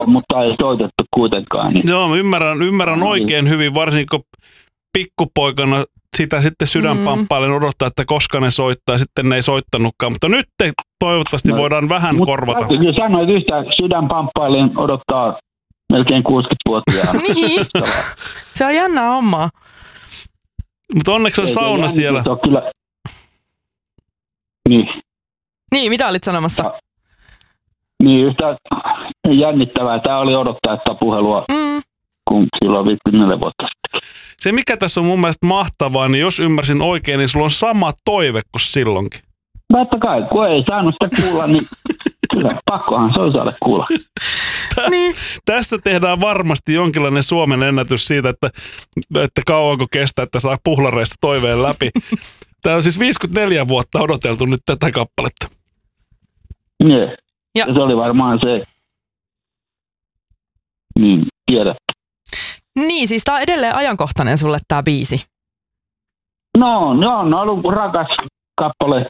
mutta ei soitettu kuitenkaan. Niin. Joo, ymmärrän oikein hyvin, varsinkin kun pikkupoikana sitä sitten sydänpamppailen odottaa, että koska ne soittaa, sitten ne ei soittanutkaan. Mutta nyt toivottavasti voidaan vähän korvata. Kyllä sanoit yhtään, sydänpamppailen odottaa melkein 60-vuotiaana. Niin, se on jännää hommaa. Mutta onneksi on sauna siellä. On kyllä. Niin, mitä olit sanomassa? Niin, yhtä jännittävää. Tämä oli odottaa sitä puhelua, kun silloin 54 vuotta sitten. Se, mikä tässä on mun mielestä mahtavaa, niin jos ymmärsin oikein, niin sulla on sama toive kuin silloinkin. Totta kai, kun ei saanut sitä kuulla, niin kyllä, pakkohan se on saada kuulla. Niin. Tässä tehdään varmasti jonkinlainen Suomen ennätys siitä, että kauanko kestää, että saa puhlareissa toiveen läpi. Tämä on siis 54 vuotta odoteltu nyt tätä kappaletta. Niin. Ja se oli varmaan se, niin tiedät. Niin, siis tää on edelleen ajankohtainen sulle tää biisi. No, on ollut rakas kappale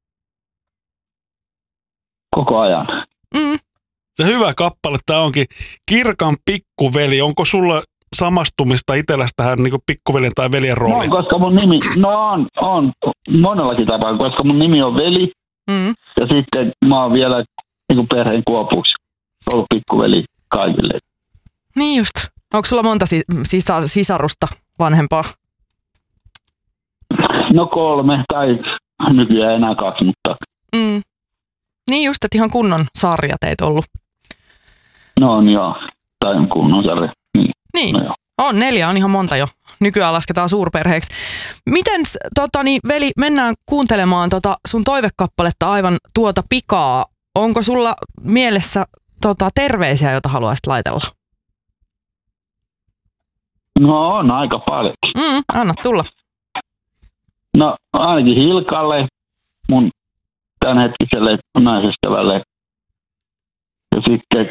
koko ajan. Ja hyvä kappale tämä onkin. Kirkan pikkuveli. Onko sulla samastumista itsellesi tähän niin pikkuveljen tai veljen rooliin? No, koska mun nimi, on monellakin tapaa, koska mun nimi on veli. Ja sitten mä oon vielä niin perheen kuopuksi ollut pikkuveli kaikille. Niin just. Onko sulla monta sisarusta vanhempaa? No 3 tai nykyään enää 2, mutta... Niin just, että ihan kunnon sarja teit ollut. No on joo, tai kunnon sarja. Niin, no, on 4 on ihan monta jo. Nykyään lasketaan suurperheeksi. Miten, veli, mennään kuuntelemaan sun toivekappaletta aivan tuota pikaa. Onko sulla mielessä terveisiä, joita haluaisit laitella? No on aika paljon. Anna tulla. No ainakin Hilkalle, mun tämänhetkiselle naisystävälle. Ja sitten,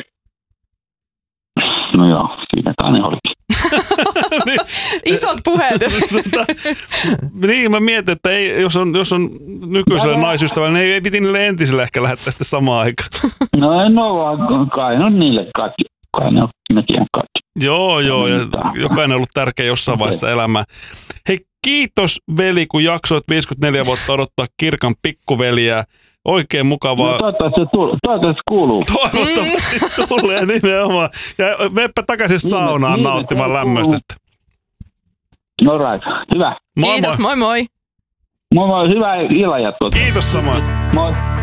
no joo, siinä kai olikin. Isot puheet. Niin, mä mietin, että jos on nykyisellä naisystävällä, niin ei piti niille entisille ehkä lähettää sitä samaan aikaan. No en ole vaan, kai on niille kaikki. Kai ne on nekin kaikki. Joo, ja jokainen on ollut tärkeä jossain vaiheessa elämää. Hei, kiitos veli, kun jaksoit 54 vuotta odottaa Kirkan pikkuveliä. Oikein mukavaa. No toivottavasti kuuluu. Toivottavasti tulee nimenomaan. Ja meppä takaisin saunaan nauttimaan lämmöstä. No right, hyvä. Kiitos, moi moi. Moi moi, hyvää illanjatkoa. Kiitos samoin. Moi.